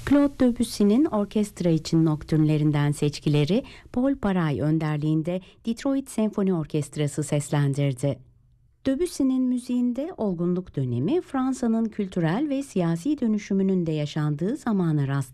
Claude Debussy'nin orkestra için noktürnlerinden seçkileri Paul Paray önderliğinde Detroit Senfoni Orkestrası seslendirdi. Debussy'nin müziğinde olgunluk dönemi Fransa'nın kültürel ve siyasi dönüşümünün de yaşandığı zamana rastlanıyor.